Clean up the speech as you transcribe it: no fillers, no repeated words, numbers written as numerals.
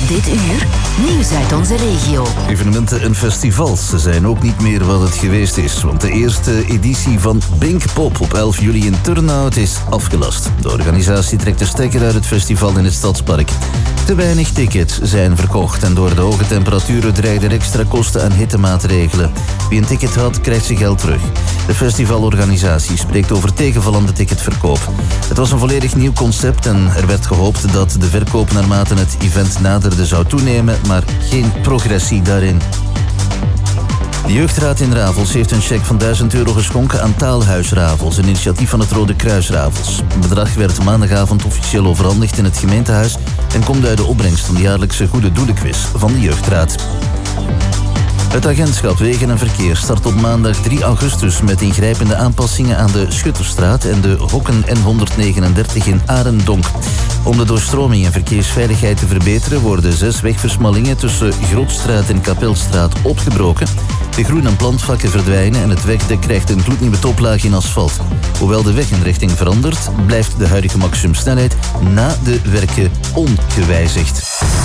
Dit uur, nieuws uit onze regio. Evenementen en festivals zijn ook niet meer wat het geweest is. Want de eerste editie van Pinkpop op 11 juli in Turnhout is afgelast. De organisatie trekt de stekker uit het festival in het Stadspark. Te weinig tickets zijn verkocht en door de hoge temperaturen dreigden extra kosten aan hittemaatregelen. Wie een ticket had, krijgt zijn geld terug. De festivalorganisatie spreekt over tegenvallende ticketverkoop. Het was een volledig nieuw concept en er werd gehoopt dat de verkoop naarmate het event naderde zou toenemen, maar geen progressie daarin. De jeugdraad in Ravels heeft een cheque van €1000 geschonken aan Taalhuis Ravels, een initiatief van het Rode Kruis Ravels. Het bedrag werd maandagavond officieel overhandigd in het gemeentehuis en komt uit de opbrengst van de jaarlijkse Goede Doelenquiz van de jeugdraad. Het agentschap Wegen en Verkeer start op maandag 3 augustus met ingrijpende aanpassingen aan de Schutterstraat en de Hokken N139 in Arendonk. Om de doorstroming en verkeersveiligheid te verbeteren worden 6 wegversmallingen tussen Grootstraat en Kapelstraat opgebroken. De groen- en plantvakken verdwijnen en het wegdek krijgt een gloednieuwe toplaag in asfalt. Hoewel de weginrichting verandert, blijft de huidige maximumsnelheid na de werken ongewijzigd.